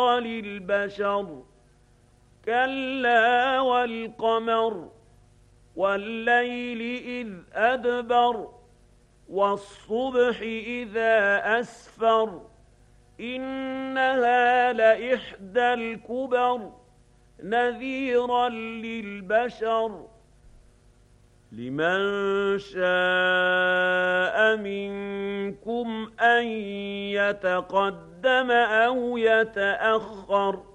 للبشر كلا والقمر والليل إذ أدبر والصبح إذا أسفر إنها لإحدى الكبر نذيرا للبشر لمن شاء منكم أن يتقدم أو يتأخر